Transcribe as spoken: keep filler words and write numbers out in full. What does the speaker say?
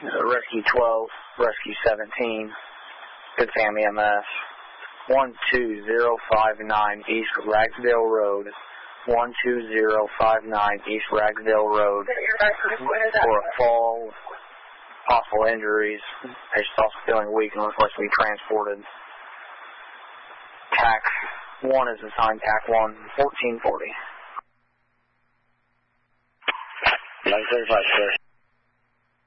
Uh, Rescue twelve, Rescue seventeen, Good Sam E M S, one two zero five nine East Ragsdale Road, one two zero five nine East Ragsdale Road, for a fall, possible injuries, patient's also feeling weak and requested to be transported. T A C one is assigned T A C one, fourteen forty. nine thirty-five, sir.